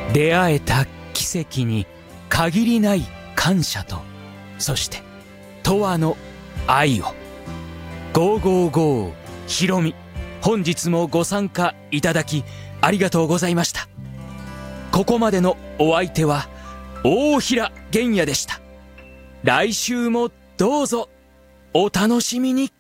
出会えた奇跡に限りない感謝と、そして永遠の愛を。555ひろみ、本日もご参加いただきありがとうございました。ここまでのお相手は大平玄也でした。来週もどうぞお楽しみに。